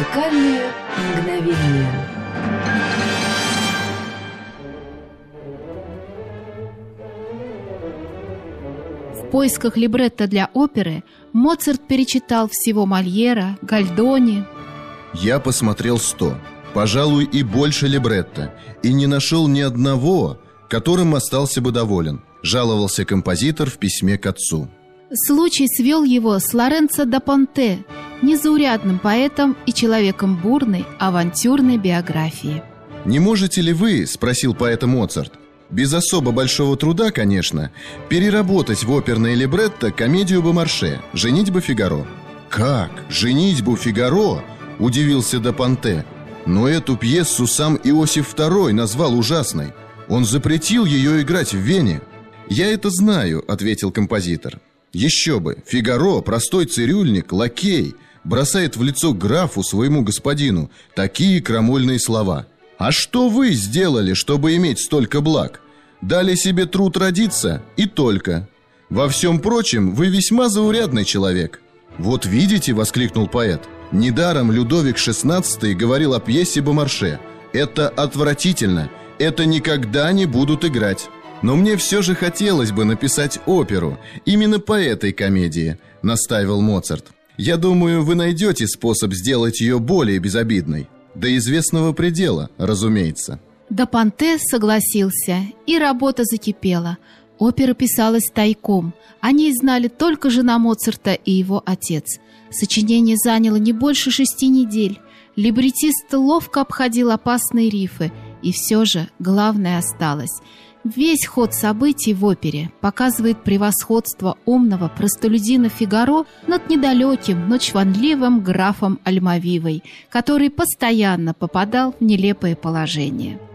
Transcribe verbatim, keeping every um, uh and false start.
Музыкальное мгновение. В поисках либретто для оперы Моцарт перечитал всего Мольера, Гальдони. Я посмотрел сто, пожалуй, и больше либретто, и не нашел ни одного, которым остался бы доволен, жаловался композитор в письме к отцу. Случай свел его с Лоренцо да Понте, незаурядным поэтом и человеком бурной, авантюрной биографии. «Не можете ли вы, — спросил поэта Моцарт, — без особо большого труда, конечно, переработать в оперное либретто комедию Бомарше «Женитьба Фигаро»?» «Как? Женитьбу Фигаро?» — удивился да Понте. «Но эту пьесу сам Иосиф второй назвал ужасной. Он запретил ее играть в Вене». «Я это знаю», — ответил композитор. «Еще бы, Фигаро, простой цирюльник, лакей, бросает в лицо графу, своему господину, такие крамольные слова. А что вы сделали, чтобы иметь столько благ? Дали себе труд родиться, и только. Во всем прочем, вы весьма заурядный человек». «Вот видите», — воскликнул поэт, — «недаром Людовик шестнадцатый говорил о пьесе Бомарше. Это отвратительно, это никогда не будут играть». «Но мне все же хотелось бы написать оперу именно по этой комедии», — настаивал Моцарт. «Я думаю, вы найдете способ сделать ее более безобидной. До известного предела, разумеется». Да Понте согласился, и работа закипела. Опера писалась тайком. О ней знали только жена Моцарта и его отец. Сочинение заняло не больше шести недель. Либретист ловко обходил опасные рифы, и все же главное осталось. Весь ход событий в опере показывает превосходство умного простолюдина Фигаро над недалеким, но чванливым графом Альмавивой, который постоянно попадал в нелепое положение.